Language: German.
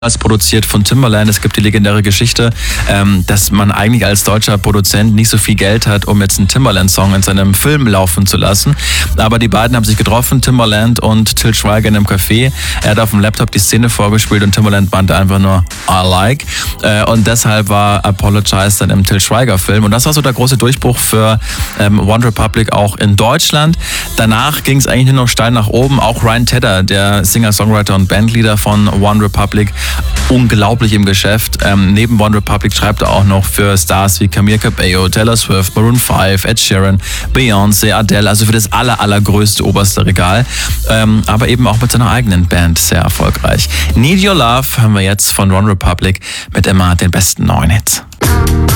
produziert von Timbaland. Es gibt die legendäre Geschichte, dass man eigentlich als deutscher Produzent nicht so viel Geld hat, um jetzt einen Timbaland-Song in seinem Film laufen zu lassen. Aber die beiden haben sich getroffen, Timbaland und Til Schweiger in einem Café. Er hat auf dem Laptop die Szene vorgespielt und Timbaland meinte einfach nur I like. Und deshalb war Apologize dann im Til Schweiger-Film. Und das war so der große Durchbruch für One Republic auch in Deutschland. Danach ging es eigentlich nur noch steil nach oben. Auch Ryan Tedder, der Singer-Songwriter und Bandleader von One Republic, unglaublich im Geschäft. Neben One Republic schreibt er auch noch für Stars wie Camila Cabello, Taylor Swift, Maroon 5, Ed Sheeran, Beyoncé, Adele, also für das allergrößte oberste Regal. Aber eben auch mit seiner eigenen Band sehr erfolgreich. Need Your Love hören wir jetzt von One Republic mit immer den besten neuen Hits.